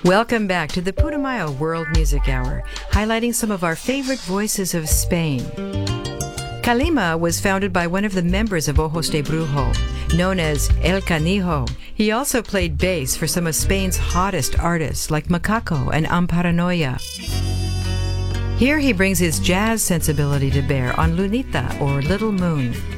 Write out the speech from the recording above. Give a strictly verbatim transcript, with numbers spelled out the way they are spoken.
Welcome back to the Putumayo World Music Hour, highlighting some of our favorite voices of Spain. Calima was founded by one of the members of Ojos de Brujo, known as El Canijo. He also played bass for some of Spain's hottest artists like Macaco and Amparanoia. Here he brings his jazz sensibility to bear on Lunita, or Little Moon.